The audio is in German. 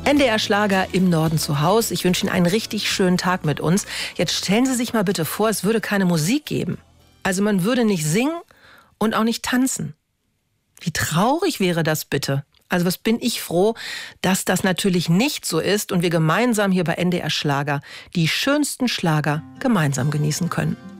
NDR Schlager im Norden zu Haus. Ich wünsche Ihnen einen richtig schönen Tag mit uns. Jetzt stellen Sie sich mal bitte vor, es würde keine Musik geben. Also man würde nicht singen und auch nicht tanzen. Wie traurig wäre das bitte? Also was bin ich froh, dass das natürlich nicht so ist und wir gemeinsam hier bei NDR Schlager die schönsten Schlager gemeinsam genießen können.